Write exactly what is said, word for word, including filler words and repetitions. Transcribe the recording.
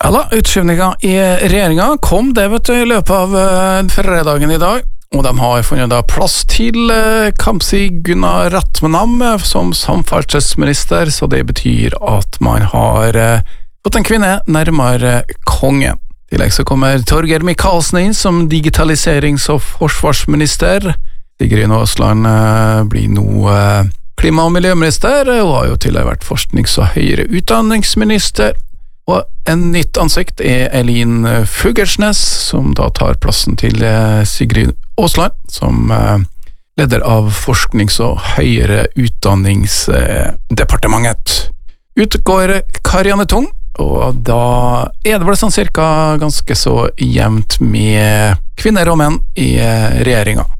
Ja da, utskjevninga i regjeringa kom det vet du, i løpet av uh, fredagen i dag, og de har funnet da plass til uh, Kamzy Gunaratnam Ratmanam som samferdselsminister, så det betyr at man har uh, fått en kvinne nærmere konge. I tillegg så kommer Torgeir Micaelsen inn som digitaliserings- og forsvarsminister. Sigrid Aasland uh, blir nå uh, klima- og miljøminister, og har jo tidligere vært forsknings- og høyere utdanningsminister. Og en nytt ansikt er Elin Fugersnes, som da tar plassen til Sigrid Aasland, som leder av forsknings- og høyere utdanningsdepartementet. Utgår Karianne Tung, og da er det vel sånn cirka ganske så jevnt med kvinner og menn i regjeringa.